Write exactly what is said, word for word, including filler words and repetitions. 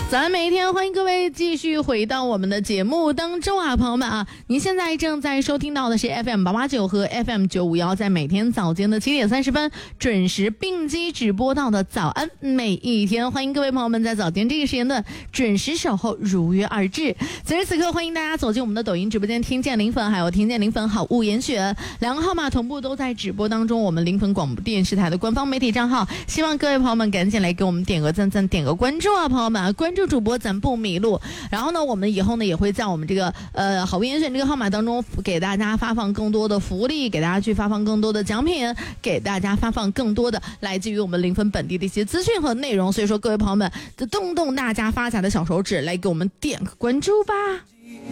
早安每一天，欢迎各位继续回到我们的节目当中啊，朋友们啊，您现在正在收听到的是 F M 八八九和 F M 九五一，在每天早间的七点三十分准时并机直播到的早安每一天，欢迎各位朋友们在早间这个时间段准时守候，如约而至。此时此刻，欢迎大家走进我们的抖音直播间，听见零粉还有听见零粉好物严选两个号码同步都在直播当中，我们零粉广播电视台的官方媒体账号，希望各位朋友们赶紧来给我们点个赞赞，点个关注啊，朋友们啊，关注主播咱不迷路。然后呢，我们以后呢也会在我们这个呃好物严选这个号码当中给大家发放更多的福利，给大家去发放更多的奖品，给大家发放更多的来自于我们零粉本地的一些资讯和内容。所以说各位朋友们，动动大家发财的小手指，来给我们点个关注吧。